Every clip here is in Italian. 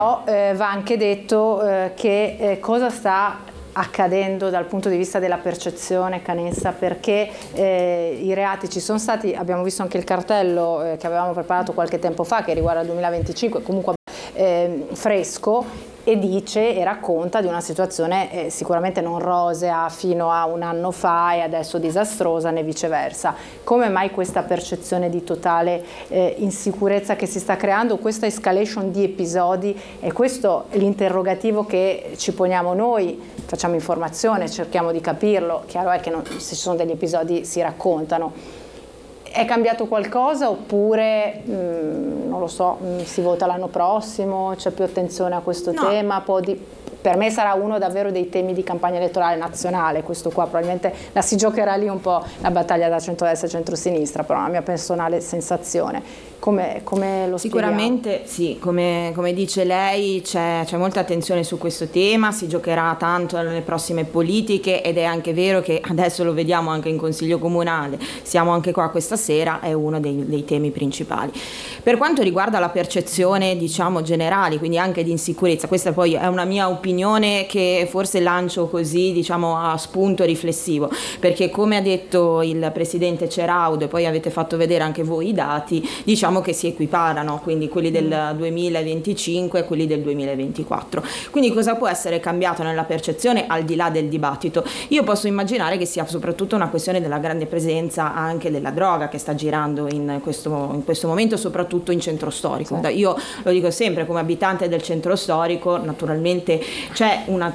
Va anche detto che cosa sta accadendo dal punto di vista della percezione canessa, perché i reati ci sono stati, abbiamo visto anche il cartello che avevamo preparato qualche tempo fa che riguarda il 2025, comunque fresco, e dice e racconta di una situazione sicuramente non rosea fino a un anno fa e adesso disastrosa, né viceversa. Come mai questa percezione di totale insicurezza che si sta creando, questa escalation di episodi? E questo è l'interrogativo che ci poniamo noi, facciamo informazione, cerchiamo di capirlo, chiaro è che se ci sono degli episodi si raccontano. È cambiato qualcosa oppure, non lo so, si vota l'anno prossimo, c'è più attenzione a questo tema? Per me sarà uno davvero dei temi di campagna elettorale nazionale, questo qua probabilmente la si giocherà lì un po' la battaglia da centrodestra e centrosinistra, però è la mia personale sensazione. Come lo Sicuramente sì, come dice lei c'è molta attenzione su questo tema, si giocherà tanto nelle prossime politiche ed è anche vero che adesso lo vediamo anche in Consiglio Comunale, siamo anche qua questa sera, è uno dei temi principali. Per quanto riguarda la percezione diciamo generali, quindi anche di insicurezza, questa poi è una mia opinione che forse lancio così diciamo a spunto riflessivo, perché come ha detto il presidente Ceraudo e poi avete fatto vedere anche voi i dati, diciamo che si equiparano, quindi quelli del 2025 e quelli del 2024. Quindi cosa può essere cambiato nella percezione al di là del dibattito? Io posso immaginare che sia soprattutto una questione della grande presenza anche della droga che sta girando in questo momento, soprattutto in centro storico. Sì. Io lo dico sempre, come abitante del centro storico, naturalmente c'è una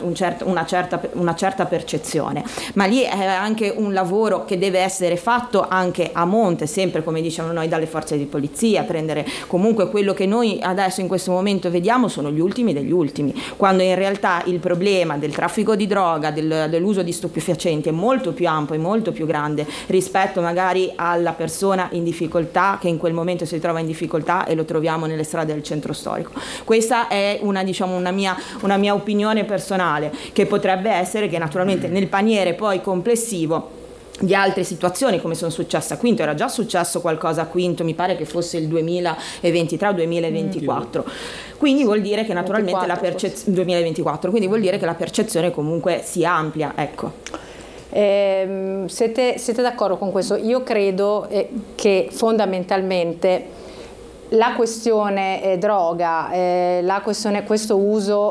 certa percezione, ma lì è anche un lavoro che deve essere fatto anche a monte, sempre come diciamo noi dalle forze di polizia, prendere comunque quello che noi adesso in questo momento vediamo sono gli ultimi degli ultimi, quando in realtà il problema del traffico di droga, dell'uso di stupefacenti è molto più ampio e molto più grande rispetto magari alla persona in difficoltà che in quel momento si trova in difficoltà e lo troviamo nelle strade del centro storico. Questa è una mia opinione personale, che potrebbe essere che naturalmente nel paniere poi complessivo di altre situazioni come sono successe a Quinto, era già successo qualcosa a Quinto, mi pare che fosse il 2023 o 2024, quindi vuol dire che naturalmente 2024, quindi vuol dire che la percezione comunque si amplia, ecco. Siete d'accordo con questo? Io credo che fondamentalmente la questione droga, la questione questo uso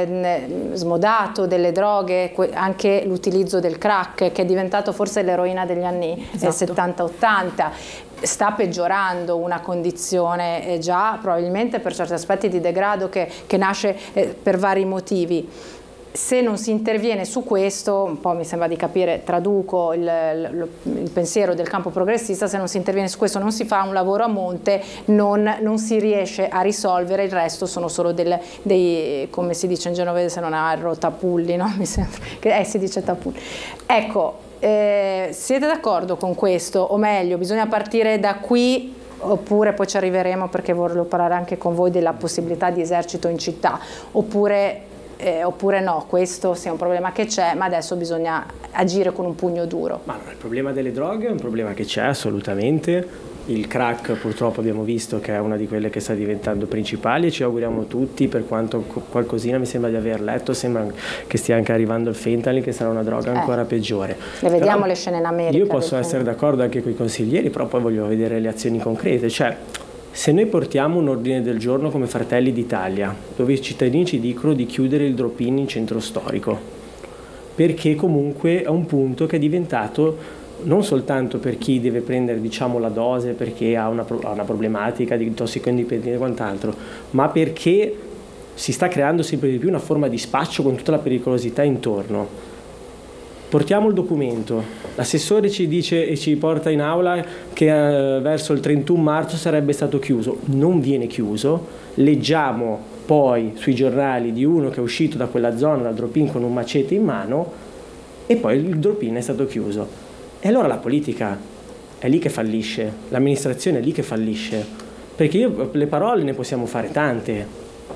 smodato delle droghe, anche l'utilizzo del crack che è diventato forse l'eroina degli anni 70-80, sta peggiorando una condizione già probabilmente per certi aspetti di degrado che nasce per vari motivi. Se non si interviene su questo, un po' mi sembra di capire, traduco il pensiero del campo progressista, se non si interviene su questo, non si fa un lavoro a monte, non si riesce a risolvere, il resto sono solo dei come si dice in genovese se non erro, tapulli, no? Mi sembra che si dice tapulli. Ecco, siete d'accordo con questo? O meglio, bisogna partire da qui oppure poi ci arriveremo, perché voglio parlare anche con voi della possibilità di esercito in città, oppure no, questo sia un problema che c'è, ma adesso bisogna agire con un pugno duro. Ma no, il problema delle droghe è un problema che c'è assolutamente. Il crack purtroppo abbiamo visto che è una di quelle che sta diventando principali e ci auguriamo tutti, per quanto qualcosina mi sembra di aver letto, sembra che stia anche arrivando il fentanyl, che sarà una droga ancora peggiore. Le vediamo però, le scene in America. Io posso essere d'accordo anche con i consiglieri, però poi voglio vedere le azioni concrete, cioè se noi portiamo un ordine del giorno come Fratelli d'Italia, dove i cittadini ci dicono di chiudere il drop-in in centro storico, perché comunque è un punto che è diventato non soltanto per chi deve prendere diciamo la dose perché ha una problematica di tossicodipendenza e quant'altro, ma perché si sta creando sempre di più una forma di spaccio con tutta la pericolosità intorno. Portiamo il documento, l'assessore ci dice e ci porta in aula che verso il 31 marzo sarebbe stato chiuso, non viene chiuso, leggiamo poi sui giornali di uno che è uscito da quella zona dal drop-in con un macete in mano e poi il drop-in è stato chiuso. E allora la politica è lì che fallisce, l'amministrazione è lì che fallisce, perché le parole ne possiamo fare tante,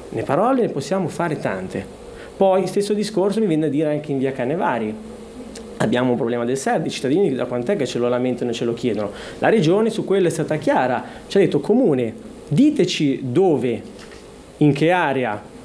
Poi stesso discorso mi viene da dire anche in via Canevari. Abbiamo un problema del SERD, i cittadini da quant'è che ce lo lamentano e ce lo chiedono. La regione su quello è stata chiara, ci ha detto: comune, diteci dove, in che area